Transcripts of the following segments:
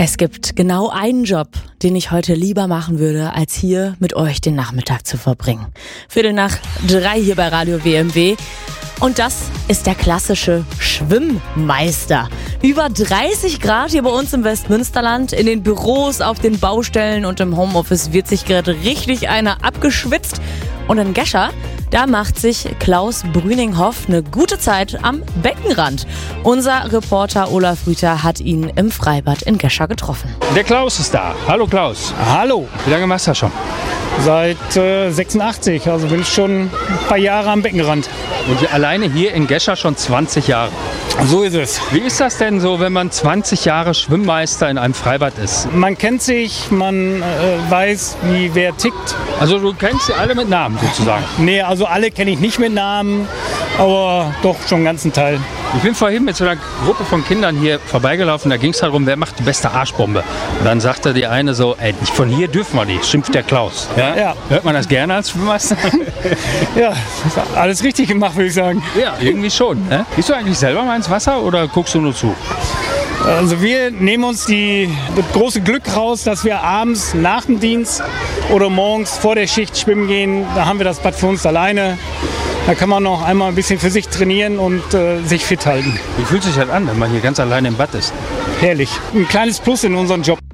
Es gibt genau einen Job, den ich heute lieber machen würde, als hier mit euch den Nachmittag zu verbringen. 2:45 hier bei Radio WMW. Und das ist der klassische Schwimmmeister. Über 30 Grad hier bei uns im Westmünsterland. In den Büros, auf den Baustellen und im Homeoffice wird sich gerade richtig einer abgeschwitzt. Und in Gescher, da macht sich Klaus Brüninghoff eine gute Zeit am Beckenrand. Unser Reporter Olaf Rüther hat ihn im Freibad in Gescher getroffen. Der Klaus ist da. Hallo Klaus. Hallo. Wie lange machst du das schon? Seit 86, also bin ich schon ein paar Jahre am Beckenrand. Und alleine hier in Gescher schon 20 Jahre. So ist es. Wie ist das denn so, wenn man 20 Jahre Schwimmmeister in einem Freibad ist? Man kennt sich, man weiß, wie wer tickt. Also du kennst sie alle mit Namen sozusagen? Nee, also alle kenne ich nicht mit Namen, aber doch schon einen ganzen Teil. Ich bin vorhin mit so einer Gruppe von Kindern hier vorbeigelaufen, da ging es darum, wer macht die beste Arschbombe. Und dann sagte die eine so, ey, von hier dürfen wir nicht, schimpft der Klaus. Ja. Hört man das gerne als Schwimmmeister? Ja, alles richtig gemacht, würde ich sagen. Ja, irgendwie schon. Gehst du eigentlich selber mal ins Wasser oder guckst du nur zu? Also wir nehmen uns das große Glück raus, dass wir abends nach dem Dienst oder morgens vor der Schicht schwimmen gehen. Da haben wir das Bad für uns alleine. Da kann man noch einmal ein bisschen für sich trainieren und sich fit halten. Wie fühlt sich das an, wenn man hier ganz alleine im Bad ist? Herrlich. Ein kleines Plus in unserem Job.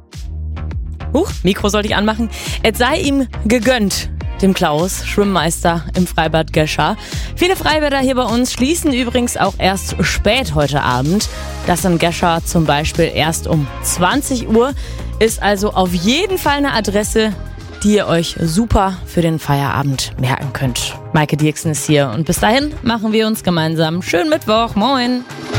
Mikro sollte ich anmachen. Es sei ihm gegönnt, dem Klaus, Schwimmmeister im Freibad Gescher. Viele Freibäder hier bei uns schließen übrigens auch erst spät heute Abend. Das in Gescher zum Beispiel erst um 20 Uhr. Ist also auf jeden Fall eine Adresse, die ihr euch super für den Feierabend merken könnt. Maike Dirksen ist hier und bis dahin machen wir uns gemeinsam schönen Mittwoch. Moin!